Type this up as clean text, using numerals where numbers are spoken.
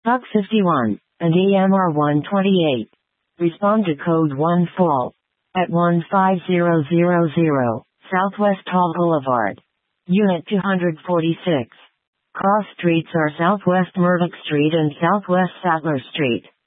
Bug 51, and EMR 128. Respond to code 1 fall. At 15000, Southwest Hall Boulevard. Unit 246. Cross streets are Southwest Murdoch Street and Southwest Sattler Street.